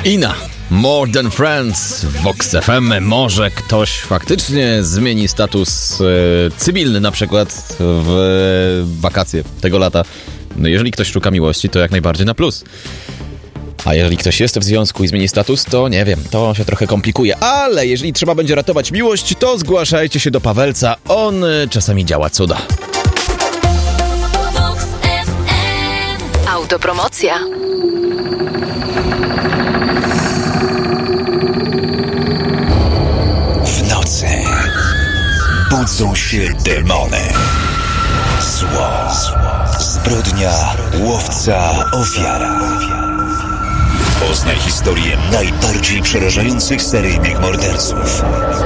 Ina, More Than Friends, Vox FM. Może ktoś faktycznie zmieni status cywilny na przykład w wakacje tego lata. No jeżeli ktoś szuka miłości, to jak najbardziej na plus. A jeżeli ktoś jest w związku i zmieni status, to nie wiem, to się trochę komplikuje. Ale jeżeli trzeba będzie ratować miłość, to zgłaszajcie się do Pawelca. On czasami działa cuda. Autopromocja. W nocy budzą się demony. Zło, zbrodnia, łowca, ofiara. Poznaj historię najbardziej przerażających seryjnych morderców.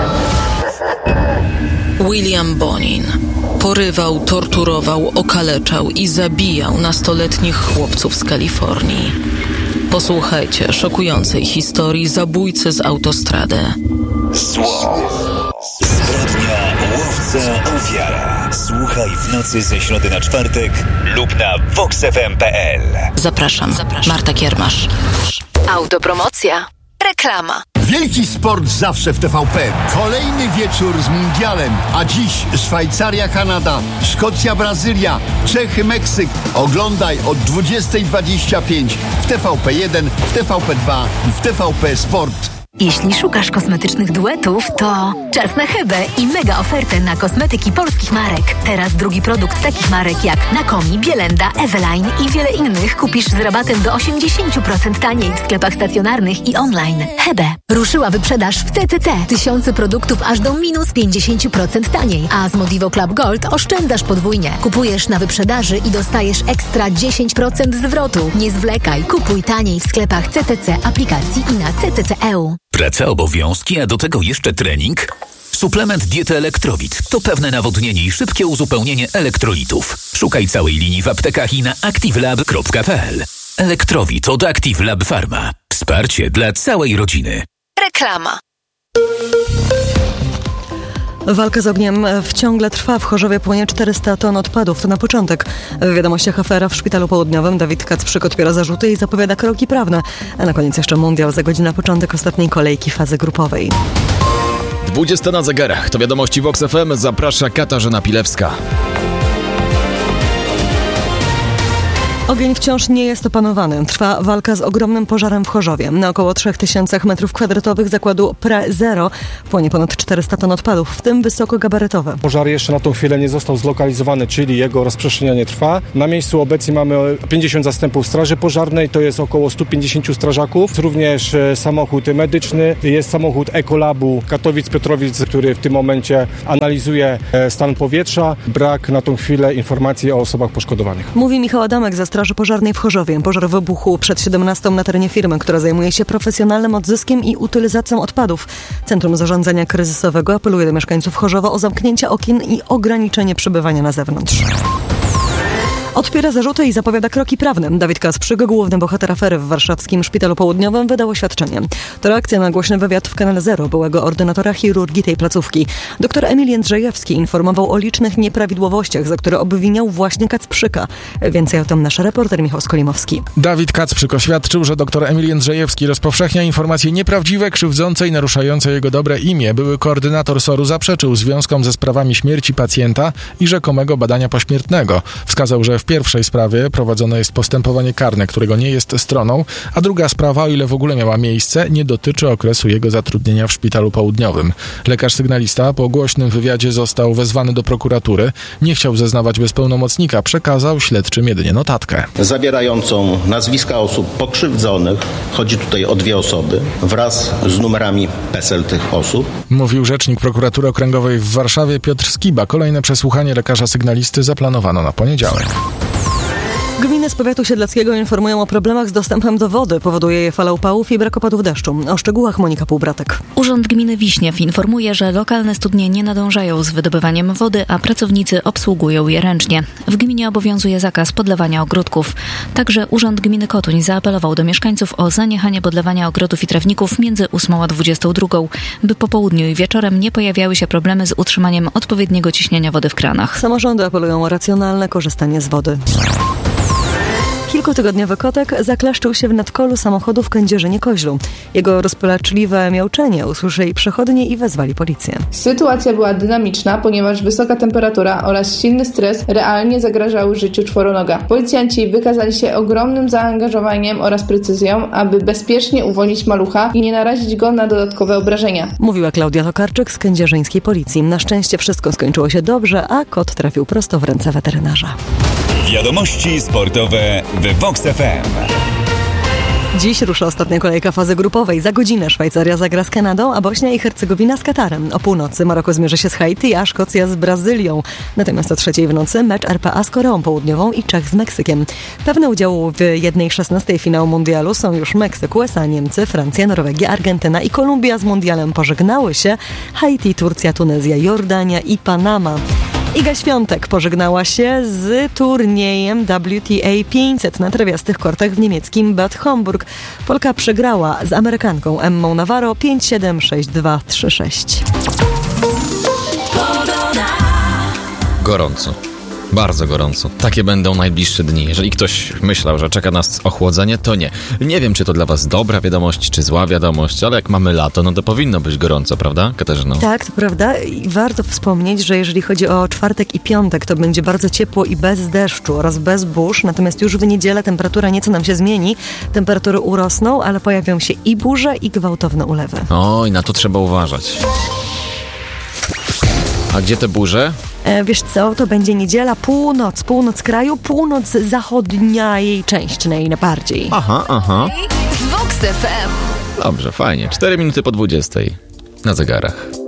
William Bonin porywał, torturował, okaleczał i zabijał nastoletnich chłopców z Kalifornii. Posłuchajcie szokującej historii zabójcy z autostrady. Zło, zbrodnia, łowca, ofiara. Słuchaj w nocy ze środy na czwartek lub na voxfm.pl. Zapraszam. Marta Kiermasz. Autopromocja. Reklama. Wielki sport zawsze w TVP. Kolejny wieczór z mundialem. A dziś Szwajcaria, Kanada, Szkocja, Brazylia, Czechy, Meksyk. Oglądaj od 20:25 w TVP1, w TVP2 i w TVP Sport. Jeśli szukasz kosmetycznych duetów, to czas na Hebę i mega ofertę na kosmetyki polskich marek. Teraz drugi produkt takich marek jak Nakomi, Bielenda, Eveline i wiele innych kupisz z rabatem do 80% taniej w sklepach stacjonarnych i online. Hebe. Ruszyła wyprzedaż w CCC. Tysiące produktów aż do minus 50% taniej, a z Modivo Club Gold oszczędzasz podwójnie. Kupujesz na wyprzedaży i dostajesz ekstra 10% zwrotu. Nie zwlekaj, kupuj taniej w sklepach CCC, aplikacji i na CCC.eu. Praca, obowiązki, a do tego jeszcze trening? Suplement diety Elektrowit to pewne nawodnienie i szybkie uzupełnienie elektrolitów. Szukaj całej linii w aptekach i na activelab.pl. Elektrowit od Active Lab Pharma. Wsparcie dla całej rodziny. Reklama. Walka z ogniem ciągle trwa. W Chorzowie płynie 400 ton odpadów. To na początek. W wiadomościach afera w Szpitalu Południowym. Dawid Kacprzyk odpiera zarzuty i zapowiada kroki prawne. A na koniec jeszcze mundial. Za godzinę początek ostatniej kolejki fazy grupowej. 20 na zegarach. To wiadomości Vox FM. Zaprasza Katarzyna Pilewska. Ogień wciąż nie jest opanowany. Trwa walka z ogromnym pożarem w Chorzowie. Na około 3000 m2 zakładu Pre-Zero płonie ponad 400 ton odpadów, w tym wysokogabarytowe. Pożar jeszcze na tą chwilę nie został zlokalizowany, czyli jego rozprzestrzenianie trwa. Na miejscu obecnie mamy 50 zastępów straży pożarnej, to jest około 150 strażaków. Również samochód medyczny, jest samochód Ekolabu Katowic-Piotrowic, który w tym momencie analizuje stan powietrza. Brak na tą chwilę informacji o osobach poszkodowanych. Mówi Michał Adamek ze Straży Pożarnej w Chorzowie. Pożar wybuchł przed 17 na terenie firmy, która zajmuje się profesjonalnym odzyskiem i utylizacją odpadów. Centrum Zarządzania Kryzysowego apeluje do mieszkańców Chorzowa o zamknięcie okien i ograniczenie przebywania na zewnątrz. Odpiera zarzuty i zapowiada kroki prawne. Dawid Kacprzyk, główny bohater afery w warszawskim Szpitalu Południowym, wydał oświadczenie. To reakcja na głośny wywiad w Kanale Zero byłego ordynatora chirurgii tej placówki. Dr Emil Jędrzejewski informował o licznych nieprawidłowościach, za które obwiniał właśnie Kacprzyka. Więcej o tym nasz reporter Michał Skolimowski. Dawid Kacprzyk oświadczył, że dr Emil Jędrzejewski rozpowszechnia informacje nieprawdziwe, krzywdzące i naruszające jego dobre imię. Były koordynator SOR-u zaprzeczył związkom ze sprawami śmierci pacjenta i rzekomego badania pośmiertnego. Wskazał, że w pierwszej sprawie prowadzone jest postępowanie karne, którego nie jest stroną, a druga sprawa, o ile w ogóle miała miejsce, nie dotyczy okresu jego zatrudnienia w Szpitalu Południowym. Lekarz sygnalista po głośnym wywiadzie został wezwany do prokuratury. Nie chciał zeznawać bez pełnomocnika, przekazał śledczym jedynie notatkę. Zawierającą nazwiska osób pokrzywdzonych, chodzi tutaj o 2 osoby, wraz z numerami PESEL tych osób. Mówił rzecznik prokuratury okręgowej w Warszawie Piotr Skiba. Kolejne przesłuchanie lekarza sygnalisty zaplanowano na poniedziałek. Gminy z powiatu siedleckiego informują o problemach z dostępem do wody. Powoduje je fala upałów i brak opadów deszczu. O szczegółach Monika Półbratek. Urząd Gminy Wiśniew informuje, że lokalne studnie nie nadążają z wydobywaniem wody, a pracownicy obsługują je ręcznie. W gminie obowiązuje zakaz podlewania ogródków. Także Urząd Gminy Kotuń zaapelował do mieszkańców o zaniechanie podlewania ogrodów i trawników między 8 a 22, by po południu i wieczorem nie pojawiały się problemy z utrzymaniem odpowiedniego ciśnienia wody w kranach. Samorządy apelują o racjonalne korzystanie z wody. Kilkutygodniowy kotek zaklaszczył się w nadkolu samochodu w Kędzierzynie-Koźlu. Jego rozpaczliwe miauczenie usłyszeli przechodnie i wezwali policję. Sytuacja była dynamiczna, ponieważ wysoka temperatura oraz silny stres realnie zagrażały życiu czworonoga. Policjanci wykazali się ogromnym zaangażowaniem oraz precyzją, aby bezpiecznie uwolnić malucha i nie narazić go na dodatkowe obrażenia. Mówiła Klaudia Tokarczyk z kędzierzyńskiej policji. Na szczęście wszystko skończyło się dobrze, a kot trafił prosto w ręce weterynarza. Wiadomości sportowe w Vox FM. Dziś rusza ostatnia kolejka fazy grupowej. Za godzinę Szwajcaria zagra z Kanadą, a Bośnia i Hercegowina z Katarem. O północy Maroko zmierzy się z Haiti, a Szkocja z Brazylią. Natomiast o 3:00 w nocy mecz RPA z Koreą Południową i Czech z Meksykiem. Pewne udziału w 1/16 finału mundialu są już Meksyk, USA, Niemcy, Francja, Norwegia, Argentyna i Kolumbia. Z mundialem pożegnały się Haiti, Turcja, Tunezja, Jordania i Panama. Iga Świątek pożegnała się z turniejem WTA 500 na trawiastych kortach w niemieckim Bad Homburg. Polka przegrała z Amerykanką Emmą Navarro 5-7, 6-2, 3-6. Gorąco. Bardzo gorąco. Takie będą najbliższe dni. Jeżeli ktoś myślał, że czeka nas ochłodzenie, to nie. Nie wiem, czy to dla was dobra wiadomość, czy zła wiadomość, ale jak mamy lato, no to powinno być gorąco, prawda, Katarzyno? Tak, to prawda. I warto wspomnieć, że jeżeli chodzi o czwartek i piątek, to będzie bardzo ciepło i bez deszczu oraz bez burz. Natomiast już w niedzielę temperatura nieco nam się zmieni. Temperatury urosną, ale pojawią się i burze, i gwałtowne ulewy. Oj, na to trzeba uważać. A gdzie te burze? Wiesz co, to będzie niedziela, północ kraju, północ zachodnia jej część najbardziej. Aha. Vox FM. Dobrze, fajnie. 4 minuty po 20 na zegarach.